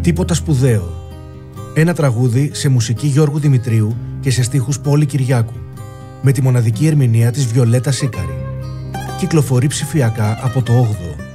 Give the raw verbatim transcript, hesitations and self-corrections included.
Τίποτα σπουδαίο. Ένα τραγούδι σε μουσική Γιώργου Δημητρίου και σε στίχους Πόλη Κυριάκου, με τη μοναδική ερμηνεία της Βιολέτα Σίκαρη. Κυκλοφορεί ψηφιακά από το όγδοο.